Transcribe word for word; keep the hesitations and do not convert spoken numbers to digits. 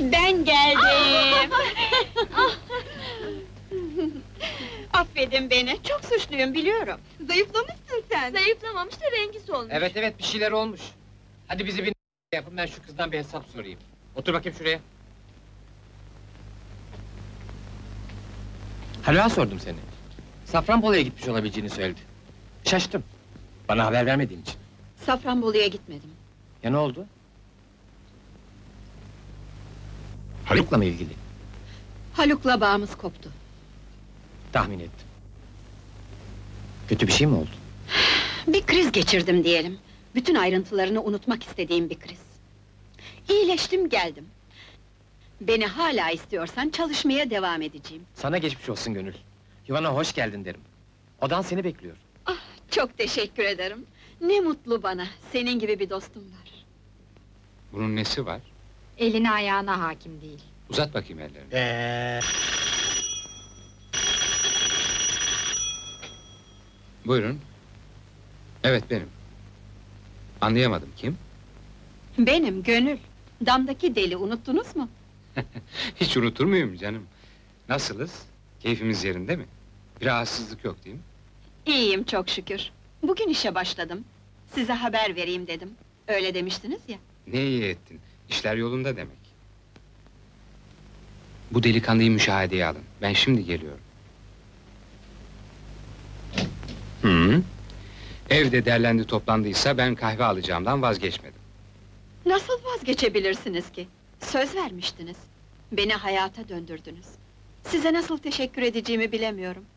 Ben geldim! Affedin beni, çok suçluyum biliyorum. Zayıflamışsın sen! Zayıflamamış da rengi solmuş. Evet evet, bir şeyler olmuş. Hadi bizi bir yapın, ben şu kızdan bir hesap sorayım. Otur bakayım şuraya. Haluk'a sordum seni. Safranbolu'ya gitmiş olabileceğini söyledi. Şaştım. Bana haber vermediğin için. Safranbolu'ya gitmedim. Ya ne oldu? Haluk'la mı ilgili? Haluk'la bağımız koptu. Tahmin ettim. Kötü bir şey mi oldu? Bir kriz geçirdim diyelim. Bütün ayrıntılarını unutmak istediğim bir kriz. İyileştim, geldim. Beni hala istiyorsan çalışmaya devam edeceğim. Sana geçmiş olsun Gönül. Yuvana hoş geldin derim. Odan seni bekliyor. Ah, çok teşekkür ederim. Ne mutlu bana, senin gibi bir dostum var. Bunun nesi var? Eline ayağına hakim değil. Uzat bakayım ellerini. Ee... Buyurun. Evet, benim. Anlayamadım, kim? Benim, Gönül. Damdaki deli, unuttunuz mu? Hiç unutur muyum canım? Nasılız? Keyfimiz yerinde mi? Bir rahatsızlık yok değil mi? İyiyim çok şükür. Bugün işe başladım. Size haber vereyim dedim. Öyle demiştiniz ya. Ne iyi ettin, işler yolunda demek. Bu delikanlıyı müşahedeye alın, ben şimdi geliyorum. Hı. Evde derlendi toplandıysa ben kahve alacağımdan vazgeçmedim. Nasıl vazgeçebilirsiniz ki? Söz vermiştiniz. Beni hayata döndürdünüz. Size nasıl teşekkür edeceğimi bilemiyorum.